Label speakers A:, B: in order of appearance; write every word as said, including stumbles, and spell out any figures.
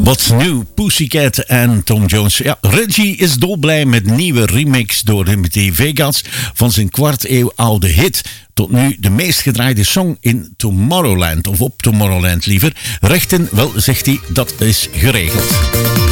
A: What's New, Pussycat en Tom Jones. Ja, Reggie is dolblij met nieuwe remix door Timothy Vegas van zijn kwart eeuw oude hit. Tot nu de meest gedraaide song in Tomorrowland, of op Tomorrowland liever. Rechten, wel zegt hij, dat is geregeld.